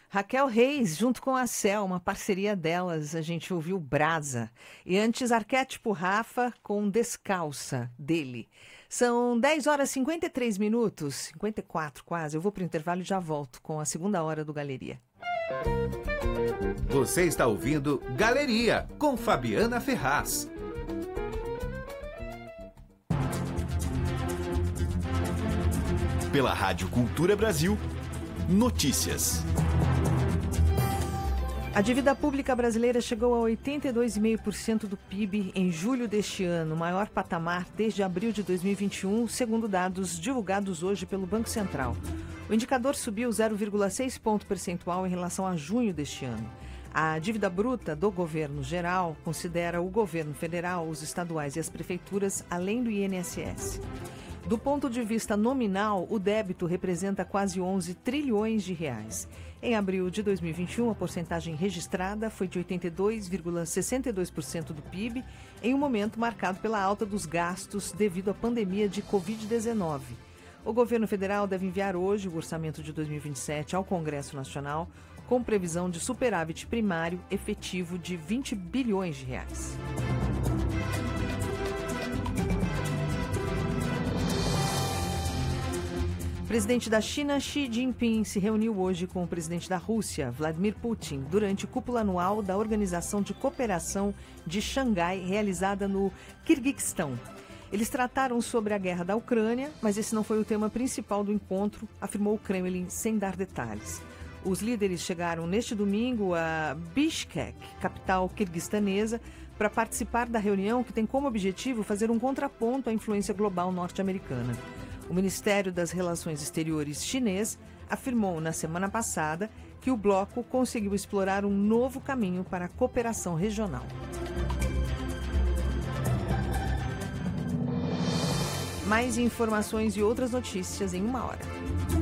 Raquel Reis, junto com a Cel, uma parceria delas, a gente ouviu Brasa. E antes, Arquétipo Rafa com Descalça, dele. São 10 horas e 53 minutos, 54 quase. Eu vou para o intervalo e já volto com a segunda hora do Galeria. Você está ouvindo Galeria, com Fabiana Ferraz. Pela Rádio Cultura Brasil, notícias. A dívida pública brasileira chegou a 82,5% do PIB em julho deste ano, maior patamar desde abril de 2021, segundo dados divulgados hoje pelo Banco Central. O indicador subiu 0,6 ponto percentual em relação a junho deste ano. A dívida bruta do governo geral considera o governo federal, os estaduais e as prefeituras, além do INSS. Do ponto de vista nominal, o débito representa quase 11 trilhões de reais. Em abril de 2021, a porcentagem registrada foi de 82,62% do PIB, em um momento marcado pela alta dos gastos devido à pandemia de Covid-19. O governo federal deve enviar hoje o orçamento de 2027 ao Congresso Nacional, com previsão de superávit primário efetivo de 20 bilhões de reais. O presidente da China, Xi Jinping, se reuniu hoje com o presidente da Rússia, Vladimir Putin, durante cúpula anual da Organização de Cooperação de Xangai, realizada no Quirguistão. Eles trataram sobre a guerra da Ucrânia, mas esse não foi o tema principal do encontro, afirmou o Kremlin, sem dar detalhes. Os líderes chegaram neste domingo a Bishkek, capital quirguistanesa, para participar da reunião que tem como objetivo fazer um contraponto à influência global norte-americana. O Ministério das Relações Exteriores chinês afirmou na semana passada que o bloco conseguiu explorar um novo caminho para a cooperação regional. Mais informações e outras notícias em uma hora.